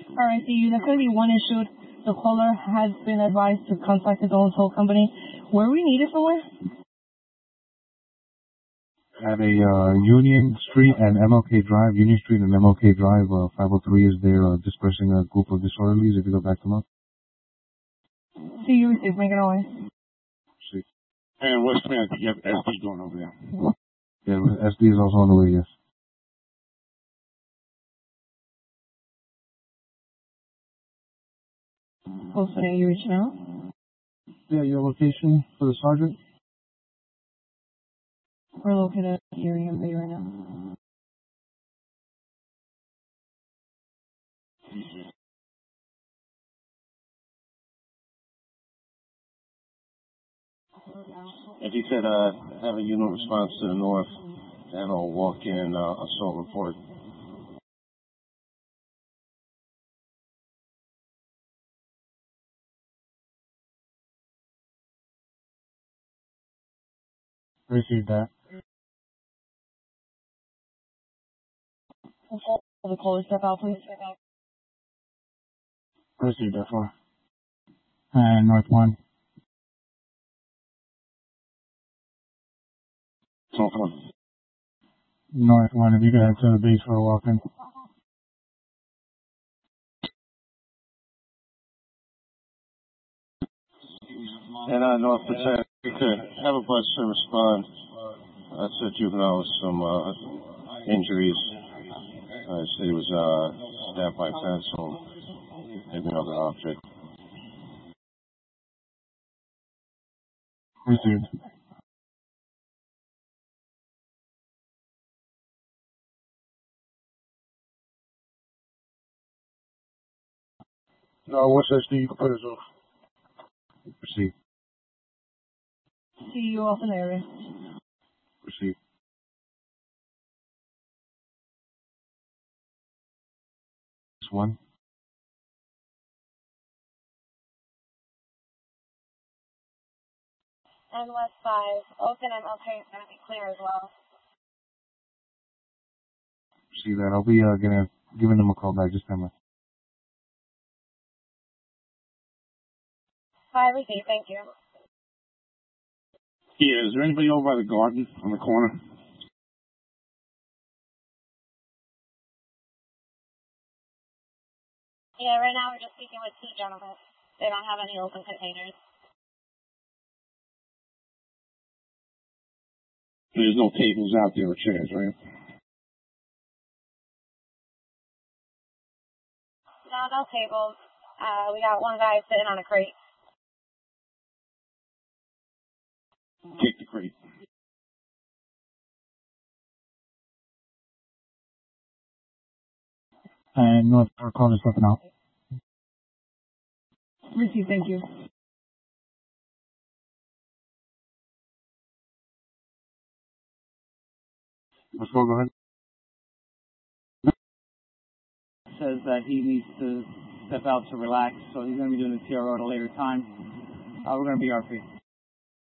Alright, see, there's going to be one issued. The caller has been advised to contact his own toll company. Were we needed somewhere? At a Union Street and MLK Drive. Union Street and MLK Drive, 503 is there dispersing a group of disorderlies. If you go back them up. See, you received. Make it away. See. And West Command, you have SD going over there. Yeah, SD is also on the way, yes. Posted, are you reaching out? Yeah, your location for the sergeant? We're located at UMB right now. As he said, have a unit response to the north and I'll walk in assault report. Received that. The caller step out, please. Received that far. And North 1. North 1. North 1, if you could head to the base for a walk-in. And North Protect, we could have a bus to respond. I said juvenile with some injuries. I said he was stabbed by a pencil, maybe another object. Received. What's SD? You can put us off. Proceed. See you off in the area. Proceed. This one. And West 5, Oakland and LK is going to be clear as well. See that. I'll be giving them a call back. Just a minute. 5 received, thank you. Yeah, is there anybody over by the garden on the corner? Yeah, right now we're just speaking with 2 gentlemen. They don't have any open containers. There's no tables out there or chairs, right? No tables. We got one guy sitting on a crate. Take the crate. And North Park call is stepping out. Receive, thank you. Let's go ahead. Says that he needs to step out to relax, so he's going to be doing the TRO at a later time. We're going to be RP.